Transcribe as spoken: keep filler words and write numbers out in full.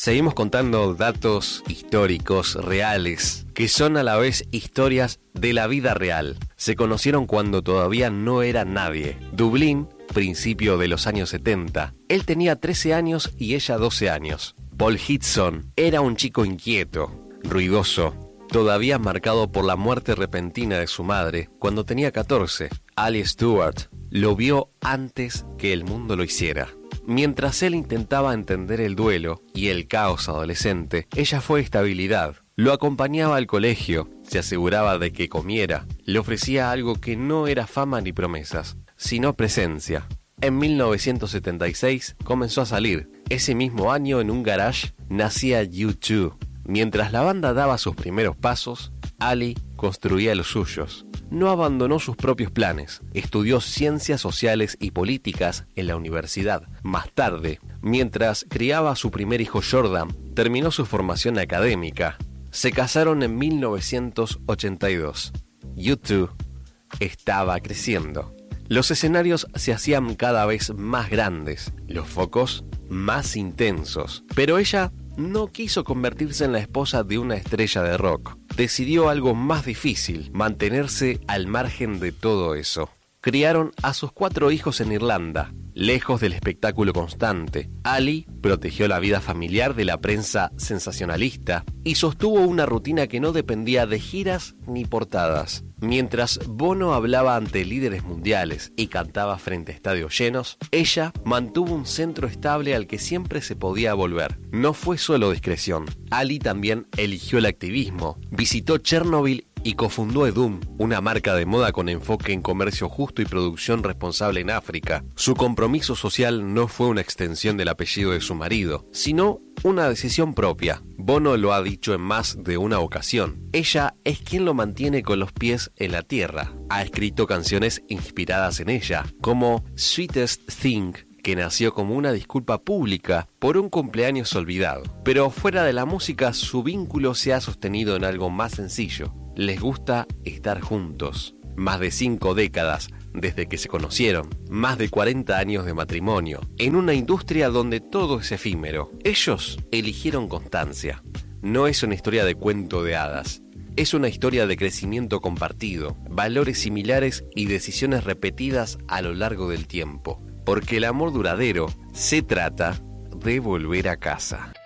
Seguimos contando datos históricos reales, que son a la vez historias de la vida real. Se conocieron cuando todavía no era nadie. Dublín, principio de los años setenta. Él tenía trece años y ella doce años. Paul Hitson era un chico inquieto, ruidoso, todavía marcado por la muerte repentina de su madre cuando tenía catorce. Ali Stewart lo vio antes que el mundo lo hiciera. Mientras él intentaba entender el duelo y el caos adolescente, ella fue estabilidad. Lo acompañaba al colegio, se aseguraba de que comiera, le ofrecía algo que no era fama ni promesas, sino presencia. En mil novecientos setenta y seis comenzó a salir. Ese mismo año, en un garage, nacía U dos. Mientras la banda daba sus primeros pasos, Ali construía los suyos. No abandonó sus propios planes. Estudió ciencias sociales y políticas en la universidad. Más tarde, mientras criaba a su primer hijo Jordan, terminó su formación académica. Se casaron en mil novecientos ochenta y dos. U dos estaba creciendo. Los escenarios se hacían cada vez más grandes, los focos más intensos. Pero ella no quiso convertirse en la esposa de una estrella de rock. Decidió algo más difícil, mantenerse al margen de todo eso. Criaron a sus cuatro hijos en Irlanda, lejos del espectáculo constante. Ali protegió la vida familiar de la prensa sensacionalista y sostuvo una rutina que no dependía de giras ni portadas. Mientras Bono hablaba ante líderes mundiales y cantaba frente a estadios llenos, ella mantuvo un centro estable al que siempre se podía volver. No fue solo discreción. Ali también eligió el activismo, visitó Chernobyl y cofundó Edum, una marca de moda con enfoque en comercio justo y producción responsable en África. Su compromiso social no fue una extensión del apellido de su marido, sino una decisión propia. Bono lo ha dicho en más de una ocasión. Ella es quien lo mantiene con los pies en la tierra. Ha escrito canciones inspiradas en ella, como Sweetest Thing, que nació como una disculpa pública por un cumpleaños olvidado. Pero fuera de la música, su vínculo se ha sostenido en algo más sencillo. Les gusta estar juntos. Más de cinco décadas desde que se conocieron, más de cuarenta años de matrimonio, en una industria donde todo es efímero. Ellos eligieron constancia. No es una historia de cuento de hadas. Es una historia de crecimiento compartido, valores similares y decisiones repetidas a lo largo del tiempo. Porque el amor duradero se trata de volver a casa.